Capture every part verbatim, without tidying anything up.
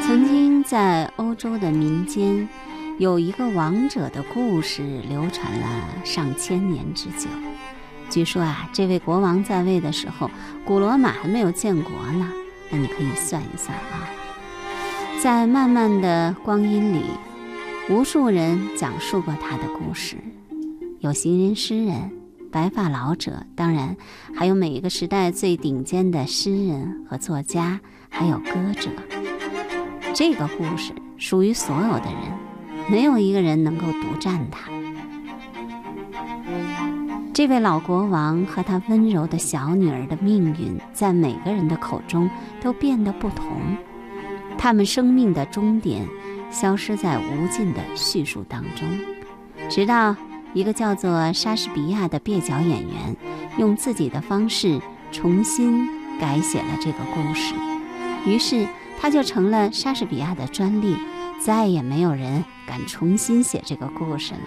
曾经在欧洲的民间，有一个王者的故事流传了上千年之久。据说啊，这位国王在位的时候，古罗马还没有建国呢。那你可以算一算啊，在漫漫的光阴里，无数人讲述过他的故事，有行人诗人、白发老者，当然还有每一个时代最顶尖的诗人和作家，还有歌者。这个故事属于所有的人，没有一个人能够独占它。这位老国王和他温柔的小女儿的命运，在每个人的口中都变得不同。他们生命的终点消失在无尽的叙述当中，直到一个叫做莎士比亚的蹩脚演员用自己的方式重新改写了这个故事，于是他就成了莎士比亚的专利，再也没有人敢重新写这个故事了。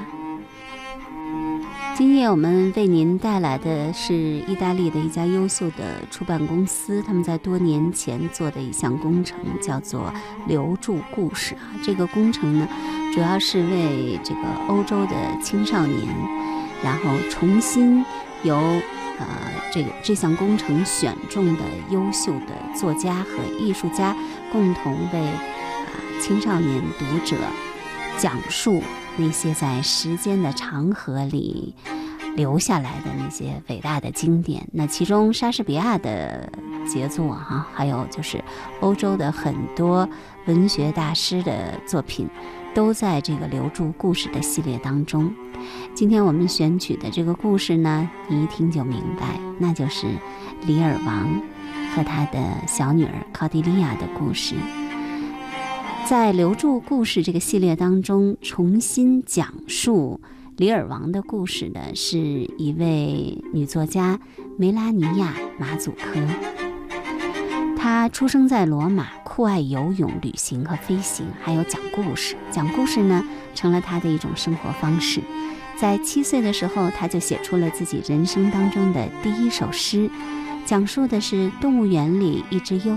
今夜我们为您带来的是意大利的一家优秀的出版公司，他们在多年前做的一项工程，叫做留住故事啊。这个工程呢，主要是为这个欧洲的青少年，然后重新由呃这个这项工程选中的优秀的作家和艺术家，共同为啊、呃、青少年读者讲述那些在时间的长河里留下来的那些伟大的经典。那其中莎士比亚的杰作哈，还有就是欧洲的很多文学大师的作品，都在这个留住故事的系列当中。今天我们选取的这个故事呢，你一听就明白，那就是李尔王和他的小女儿考迪利亚的故事。在留住故事这个系列当中，重新讲述李尔王的故事的是一位女作家梅拉尼亚·马祖科。她出生在罗马，酷爱游泳、旅行和飞行，还有讲故事。讲故事呢，成了她的一种生活方式。在七岁的时候，她就写出了自己人生当中的第一首诗，讲述的是动物园里一只优